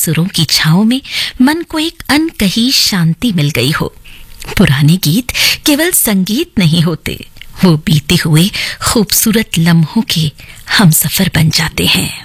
सुरों की छांव में मन को एक अनकही शांति मिल गई हो। पुराने गीत केवल संगीत नहीं होते, वो बीते हुए खूबसूरत लम्हों के हमसफर बन जाते हैं।